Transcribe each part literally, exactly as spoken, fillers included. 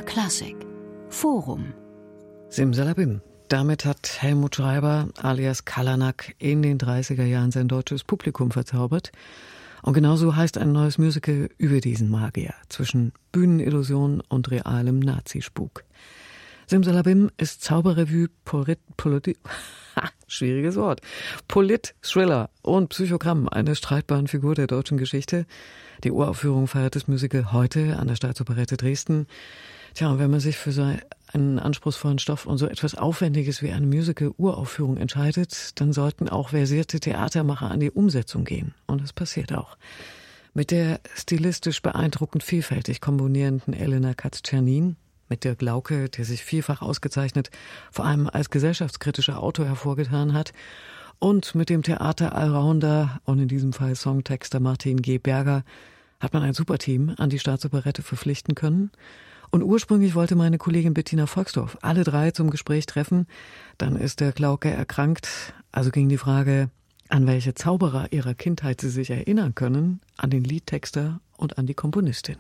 Klassik Forum. Simsalabim. Damit hat Helmut Schreiber alias Kalanak in den dreißiger Jahren sein deutsches Publikum verzaubert. Und genauso heißt ein neues Musical über diesen Magier zwischen Bühnenillusion und realem Nazispuk. Simsalabim ist Zauberrevue, Polit, Polit, ha, schwieriges Wort, Polit, Thriller und Psychogramm, eine streitbare Figur der deutschen Geschichte. Die Uraufführung feiert das Musical heute an der Staatsoperette Dresden. Tja, und wenn man sich für so einen anspruchsvollen Stoff und so etwas Aufwendiges wie eine Musical-Uraufführung entscheidet, dann sollten auch versierte Theatermacher an die Umsetzung gehen. Und das passiert auch. Mit der stilistisch beeindruckend vielfältig komponierenden Elena Katz-Czernin, mit Dirk Lauke, der sich vielfach ausgezeichnet, vor allem als gesellschaftskritischer Autor hervorgetan hat, und mit dem Theater-Allrounder und in diesem Fall Songtexter Martin G. Berger hat man ein Superteam an die Staatsoperette verpflichten können. Und ursprünglich wollte meine Kollegin Bettina Volksdorf alle drei zum Gespräch treffen. Dann ist der Glauke erkrankt. Also ging die Frage, an welche Zauberer ihrer Kindheit sie sich erinnern können, an den Liedtexter und an die Komponistin.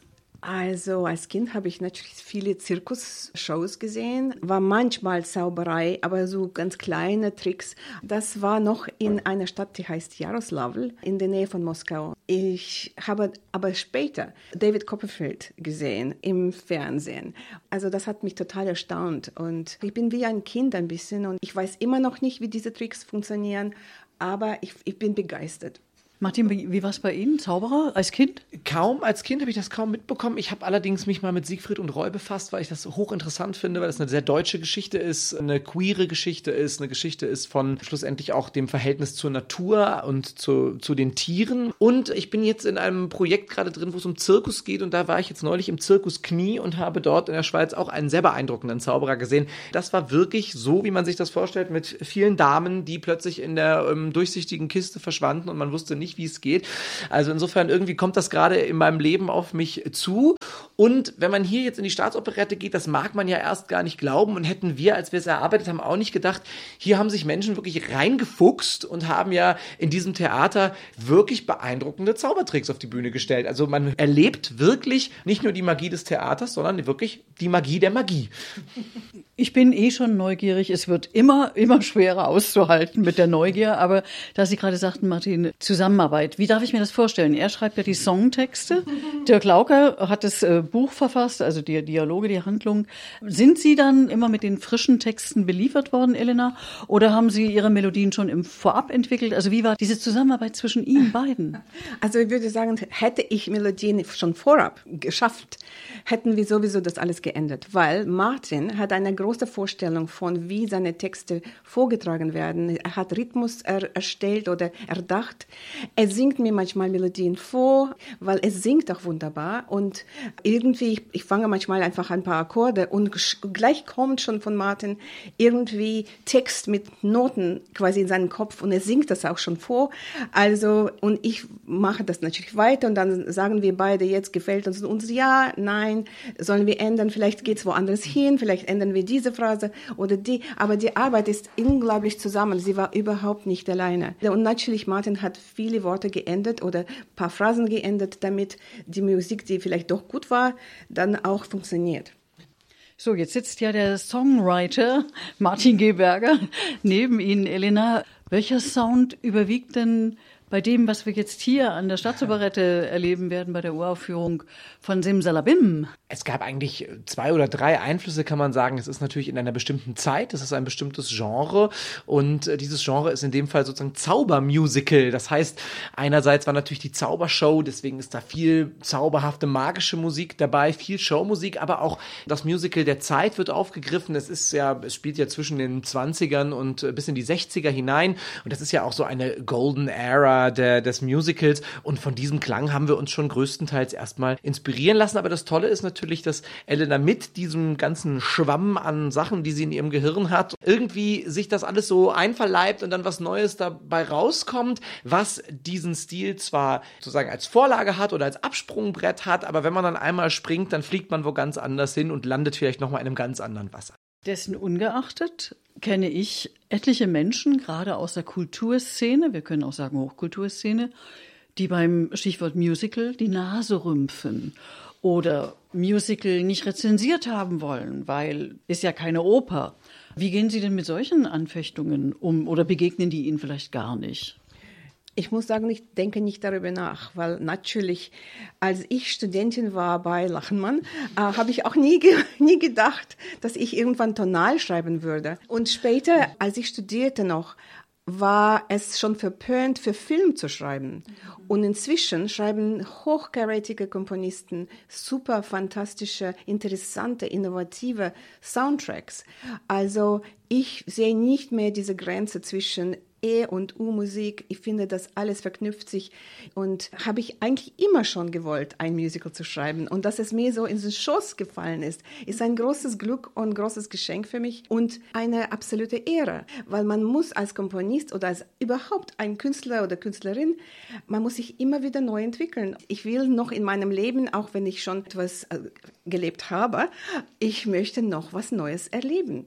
Also als Kind habe ich natürlich viele Zirkusshows gesehen, war manchmal Zauberei, aber so ganz kleine Tricks. Das war noch in einer Stadt, die heißt Jaroslavl, in der Nähe von Moskau. Ich habe aber später David Copperfield gesehen im Fernsehen. Also das hat mich total erstaunt und ich bin wie ein Kind ein bisschen und ich weiß immer noch nicht, wie diese Tricks funktionieren, aber ich, ich bin begeistert. Martin, wie, wie war es bei Ihnen? Zauberer als Kind? Kaum, als Kind habe ich das kaum mitbekommen. Ich habe allerdings mich mal mit Siegfried und Roy befasst, weil ich das hochinteressant finde, weil das eine sehr deutsche Geschichte ist, eine queere Geschichte ist, eine Geschichte ist von schlussendlich auch dem Verhältnis zur Natur und zu, zu den Tieren. Und ich bin jetzt in einem Projekt gerade drin, wo es um Zirkus geht und da war ich jetzt neulich im Zirkus Knie und habe dort in der Schweiz auch einen sehr beeindruckenden Zauberer gesehen. Das war wirklich so, wie man sich das vorstellt, mit vielen Damen, die plötzlich in der ähm, durchsichtigen Kiste verschwanden und man wusste nicht, wie es geht. Also insofern irgendwie kommt das gerade in meinem Leben auf mich zu. Und wenn man hier jetzt in die Staatsoperette geht, das mag man ja erst gar nicht glauben und hätten wir, als wir es erarbeitet haben, auch nicht gedacht, hier haben sich Menschen wirklich reingefuchst und haben ja in diesem Theater wirklich beeindruckende Zaubertricks auf die Bühne gestellt. Also man erlebt wirklich nicht nur die Magie des Theaters, sondern wirklich die Magie der Magie. Ich bin eh schon neugierig. Es wird immer, immer schwerer auszuhalten mit der Neugier. Aber da Sie gerade sagten, Martin, Zusammenarbeit. Wie darf ich mir das vorstellen? Er schreibt ja die Songtexte. Dirk Lauke hat das äh, Buch verfasst, also die Dialoge, die Handlung. Sind Sie dann immer mit den frischen Texten beliefert worden, Elena? Oder haben Sie Ihre Melodien schon im Vorab entwickelt? Also wie war diese Zusammenarbeit zwischen Ihnen beiden? Also ich würde sagen, hätte ich Melodien schon vorab geschafft, hätten wir sowieso das alles geändert. Weil Martin hat eine große Vorstellung von, wie seine Texte vorgetragen werden. Er hat Rhythmus er, erstellt oder erdacht. Er singt mir manchmal Melodien vor, weil er singt auch wunderbar. Und irgendwie, ich, ich fange manchmal einfach ein paar Akkorde und gleich kommt schon von Martin irgendwie Text mit Noten quasi in seinen Kopf und er singt das auch schon vor. Also, und ich mache das natürlich weiter und dann sagen wir beide, jetzt gefällt uns uns ja, nein, sollen wir ändern, vielleicht geht es woanders hin, vielleicht ändern wir diese Phrase oder die. Aber die Arbeit ist unglaublich zusammen. Sie war überhaupt nicht alleine. Und natürlich, Martin hat viele Worte geändert oder ein paar Phrasen geändert, damit die Musik, die vielleicht doch gut war, dann auch funktioniert. So, jetzt sitzt ja der Songwriter Martin G. Berger neben Ihnen, Elena. Welcher Sound überwiegt denn bei dem, was wir jetzt hier an der Staatsoperette erleben werden, bei der Uraufführung von Simsalabim? Es gab eigentlich zwei oder drei Einflüsse, kann man sagen. Es ist natürlich in einer bestimmten Zeit, es ist ein bestimmtes Genre und dieses Genre ist in dem Fall sozusagen Zaubermusical. Das heißt, einerseits war natürlich die Zaubershow, deswegen ist da viel zauberhafte, magische Musik dabei, viel Showmusik, aber auch das Musical der Zeit wird aufgegriffen. Es ist ja, es spielt ja zwischen den zwanzigern und bis in die sechziger hinein und das ist ja auch so eine Golden Era Der, des Musicals und von diesem Klang haben wir uns schon größtenteils erstmal inspirieren lassen, aber das Tolle ist natürlich, dass Elena mit diesem ganzen Schwamm an Sachen, die sie in ihrem Gehirn hat, irgendwie sich das alles so einverleibt und dann was Neues dabei rauskommt, was diesen Stil zwar sozusagen als Vorlage hat oder als Absprungbrett hat, aber wenn man dann einmal springt, dann fliegt man wo ganz anders hin und landet vielleicht nochmal in einem ganz anderen Wasser. Dessen ungeachtet kenne ich etliche Menschen, gerade aus der Kulturszene, wir können auch sagen Hochkulturszene, die beim Stichwort Musical die Nase rümpfen oder Musical nicht rezensiert haben wollen, weil ist ja keine Oper. Wie gehen Sie denn mit solchen Anfechtungen um oder begegnen die Ihnen vielleicht gar nicht? Ich muss sagen, ich denke nicht darüber nach, weil natürlich, als ich Studentin war bei Lachenmann, äh, habe ich auch nie, ge- nie gedacht, dass ich irgendwann tonal schreiben würde. Und später, als ich studierte noch, war es schon verpönt, für Film zu schreiben. Und inzwischen schreiben hochkarätige Komponisten super fantastische, interessante, innovative Soundtracks. Also ich sehe nicht mehr diese Grenze zwischen E- und U-Musik. Ich finde, das alles verknüpft sich und habe ich eigentlich immer schon gewollt, ein Musical zu schreiben. Und dass es mir so in den Schoß gefallen ist, ist ein großes Glück und ein großes Geschenk für mich und eine absolute Ehre, weil man muss als Komponist oder als überhaupt ein Künstler oder Künstlerin, man muss sich immer wieder neu entwickeln. Ich will noch in meinem Leben, auch wenn ich schon etwas gelebt habe, ich möchte noch was Neues erleben.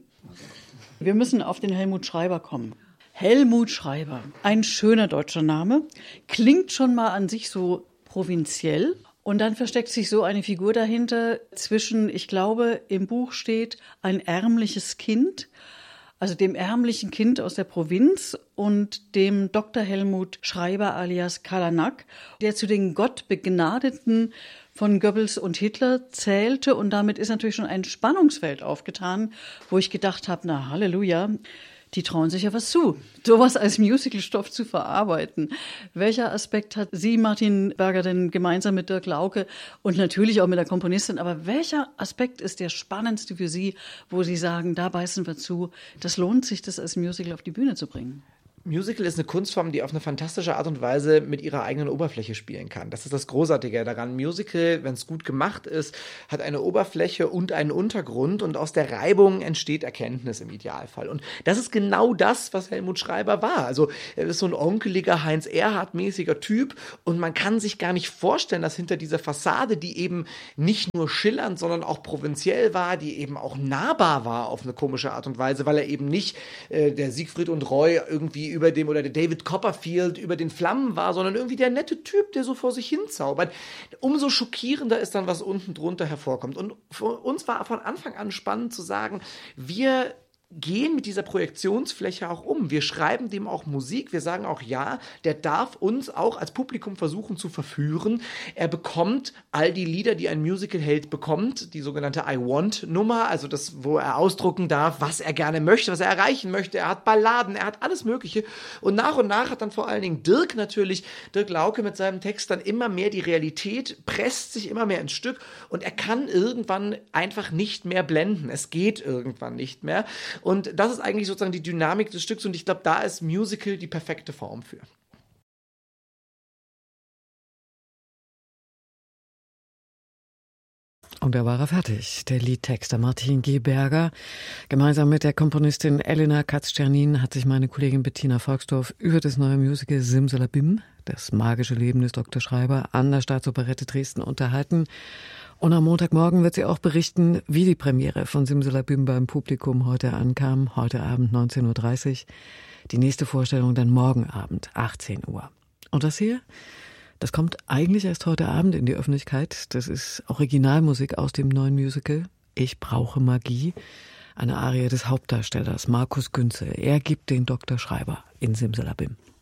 Wir müssen auf den Helmut Schreiber kommen. Helmut Schreiber, ein schöner deutscher Name, klingt schon mal an sich so provinziell und dann versteckt sich so eine Figur dahinter zwischen, ich glaube, im Buch steht ein ärmliches Kind, also dem ärmlichen Kind aus der Provinz und dem Doktor Helmut Schreiber alias Kalanak, der zu den Gottbegnadeten von Goebbels und Hitler zählte und damit ist natürlich schon ein Spannungsfeld aufgetan, wo ich gedacht habe, na Halleluja, die trauen sich ja was zu, sowas als Musicalstoff zu verarbeiten. Welcher Aspekt hat Sie, Martin Berger, denn gemeinsam mit Dirk Lauke und natürlich auch mit der Komponistin, aber welcher Aspekt ist der spannendste für Sie, wo Sie sagen, da beißen wir zu, das lohnt sich, das als Musical auf die Bühne zu bringen? Musical ist eine Kunstform, die auf eine fantastische Art und Weise mit ihrer eigenen Oberfläche spielen kann. Das ist das Großartige daran. Musical, wenn es gut gemacht ist, hat eine Oberfläche und einen Untergrund und aus der Reibung entsteht Erkenntnis im Idealfall. Und das ist genau das, was Helmut Schreiber war. Also er ist so ein onkeliger, Heinz-Erhardt-mäßiger Typ und man kann sich gar nicht vorstellen, dass hinter dieser Fassade, die eben nicht nur schillernd, sondern auch provinziell war, die eben auch nahbar war auf eine komische Art und Weise, weil er eben nicht äh, der Siegfried und Roy irgendwie über dem oder der David Copperfield über den Flammen war, sondern irgendwie der nette Typ, der so vor sich hin zaubert. Umso schockierender ist dann, was unten drunter hervorkommt. Und für uns war von Anfang an spannend zu sagen, wir gehen mit dieser Projektionsfläche auch um. Wir schreiben dem auch Musik. Wir sagen auch, ja, der darf uns auch als Publikum versuchen zu verführen. Er bekommt all die Lieder, die ein Musical-Held bekommt, die sogenannte I Want-Nummer, also das, wo er ausdrucken darf, was er gerne möchte, was er erreichen möchte. Er hat Balladen, er hat alles Mögliche. Und nach und nach hat dann vor allen Dingen Dirk natürlich, Dirk Lauke mit seinem Text dann immer mehr die Realität, presst sich immer mehr ins Stück und er kann irgendwann einfach nicht mehr blenden. Es geht irgendwann nicht mehr. Und das ist eigentlich sozusagen die Dynamik des Stücks und ich glaube, da ist Musical die perfekte Form für. Und da war er fertig, der Liedtexter Martin G. Berger. Gemeinsam mit der Komponistin Elena Katz-Czernin hat sich meine Kollegin Bettina Volksdorf über das neue Musical Simsalabim, das magische Leben des Doktor Schreiber, an der Staatsoperette Dresden unterhalten. Und am Montagmorgen wird sie auch berichten, wie die Premiere von Simsalabim beim Publikum heute ankam, heute Abend neunzehn Uhr dreißig. Die nächste Vorstellung dann morgen Abend, achtzehn Uhr. Und das hier, das kommt eigentlich erst heute Abend in die Öffentlichkeit. Das ist Originalmusik aus dem neuen Musical Ich brauche Magie, eine Arie des Hauptdarstellers Markus Günzel. Er gibt den Doktor Schreiber in Simsalabim.